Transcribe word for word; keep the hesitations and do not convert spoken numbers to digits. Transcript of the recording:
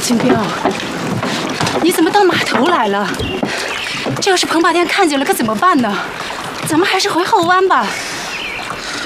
金彪，你怎么到码头来了？这要是彭霸天看见了，可怎么办呢？咱们还是回后湾吧。